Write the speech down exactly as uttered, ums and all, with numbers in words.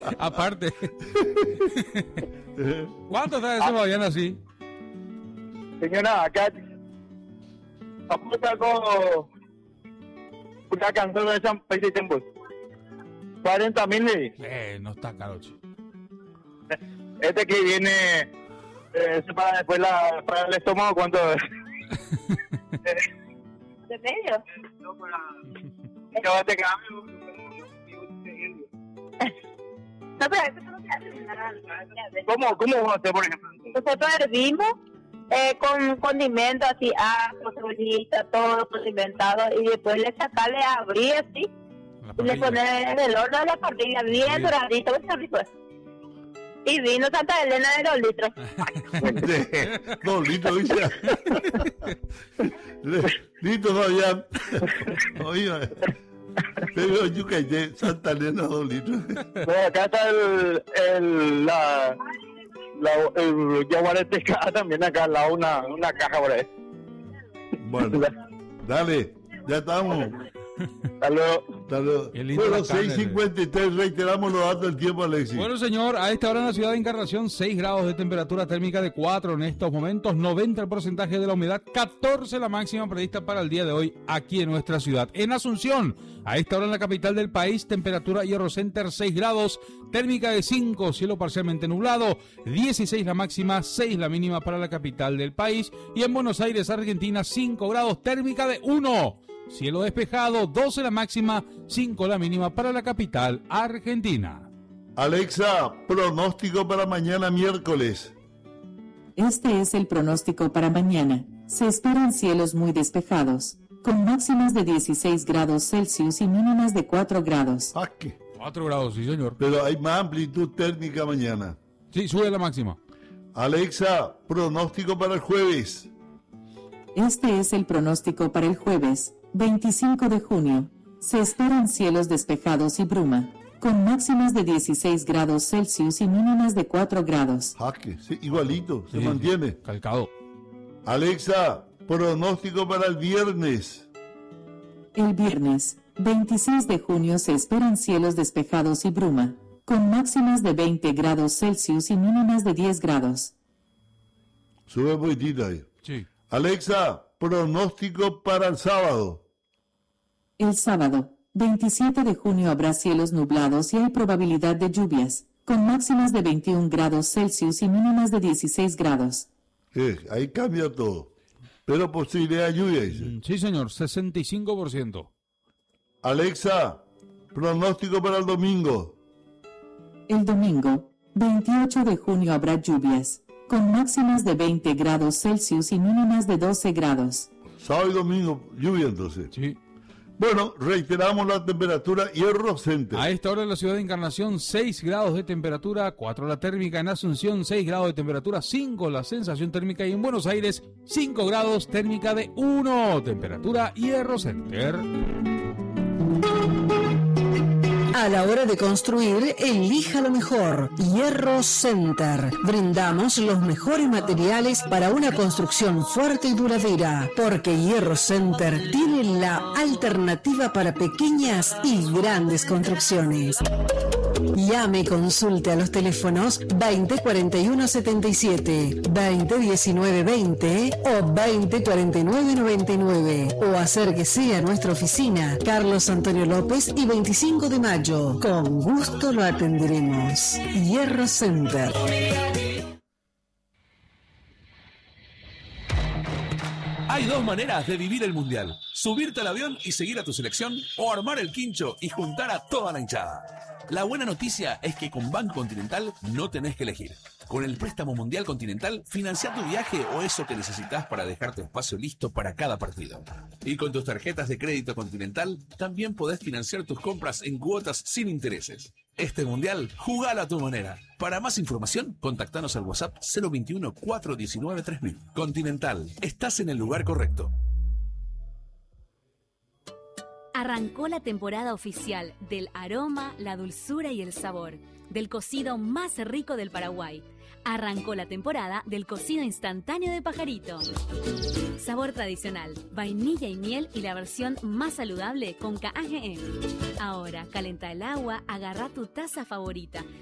Aparte. ¿Cuánto está ese Fabián así? Señora, acá vamos a con una canción de San Pedro y Tiempos. cuarenta mil. Eh, no está caro, chico. Este que viene, eh, para después la, para el estómago, ¿cuánto es? ¿De medio? No, para... Que te cambio. No, pero eso no se hace. ¿Cómo, cómo vamos a hacer, por ejemplo? Nosotros hervimos eh, con condimentos así, ajo, cebollita, todo condimentado, y después le sacale a abrir así, y le pones en el horno de la parrilla, bien doradito, bien rico. Y vino Santa Elena de dos litros. De dos litros, dice. Listo, Fabián. Oiga. Pero yuca de Santa Elena, dos litros. Bueno, acá está el, el la, la el yaguareteca también acá al lado, una, una caja por ahí. Bueno, dale, ya estamos. Hasta luego. Hasta luego. Bueno, seis cincuenta y tres, reiteramos los datos del tiempo, Alexis. Bueno, señor, a esta hora en la ciudad de Encarnación, seis grados de temperatura térmica de cuatro en estos momentos, noventa el porcentaje de la humedad, catorce la máxima prevista para el día de hoy aquí en nuestra ciudad. En Asunción, a esta hora en la capital del país, temperatura Hierro Center, seis grados, térmica de cinco, cielo parcialmente nublado, dieciséis la máxima, seis la mínima para la capital del país. Y en Buenos Aires, Argentina, cinco grados, térmica de uno. Cielo despejado, doce la máxima, cinco la mínima para la capital argentina. Alexa, pronóstico para mañana miércoles. Este es el pronóstico para mañana. Se esperan cielos muy despejados, con máximas de dieciséis grados Celsius y mínimas de cuatro grados. ¿Ah, qué? cuatro grados, sí, señor. Pero hay más amplitud térmica mañana. Sí, sube la máxima. Alexa, pronóstico para el jueves. Este es el pronóstico para el jueves, veinticinco de junio. Se esperan cielos despejados y bruma, con máximas de dieciséis grados Celsius y mínimas de cuatro grados. Jaque, sí, igualito, se Sí, mantiene. calcado. Alexa, pronóstico para el viernes. El viernes, veintiséis de junio, se esperan cielos despejados y bruma, con máximas de veinte grados Celsius y mínimas de diez grados. Sube un poquitito ahí. Sí. Alexa, pronóstico para el sábado. El sábado, veintisiete de junio, habrá cielos nublados y hay probabilidad de lluvias, con máximas de veintiún grados Celsius y mínimas de dieciséis grados. Eh, ahí cambia todo. Pero posibilidad de lluvia, dice. Sí, señor, sesenta y cinco por ciento. Alexa, pronóstico para el domingo. El domingo, veintiocho de junio, habrá lluvias, con máximas de veinte grados Celsius y mínimas de doce grados. Sábado y domingo, lluvia entonces. Sí. Bueno, reiteramos la temperatura Hierro Center. A esta hora en la ciudad de Encarnación, seis grados de temperatura, cuatro la térmica. En Asunción, seis grados de temperatura, cinco la sensación térmica. Y en Buenos Aires, cinco grados, térmica de uno. Temperatura Hierro Center. A la hora de construir, elija lo mejor. Hierro Center. Brindamos los mejores materiales para una construcción fuerte y duradera, porque Hierro Center tiene la alternativa para pequeñas y grandes construcciones. Llame y consulte a los teléfonos veinte cuarenta y uno setenta y siete, veinte diecinueve veinte o veinte cuarenta y nueve noventa y nueve, o acérquese a nuestra oficina Carlos Antonio López y veinticinco de mayo. Con gusto lo atenderemos. Hierro Center. Hay dos maneras de vivir el Mundial: subirte al avión y seguir a tu selección, o armar el quincho y juntar a toda la hinchada. La buena noticia es que con Banco Continental no tenés que elegir. Con el préstamo Mundial Continental, financia tu viaje o eso que necesitas para dejar tu espacio listo para cada partido. Y con tus tarjetas de crédito Continental, también podés financiar tus compras en cuotas sin intereses. Este Mundial, jugalo a tu manera. Para más información, contactanos al WhatsApp cero veintiuno, cuatrocientos diecinueve, tres mil. Continental, estás en el lugar correcto. Arrancó la temporada oficial del aroma, la dulzura y el sabor. del cocido más rico del Paraguay. Arrancó la temporada del cocido instantáneo de Pajarito. Sabor tradicional, vainilla y miel y la versión más saludable con K A G E. Ahora, calenta el agua, agarra tu taza favorita,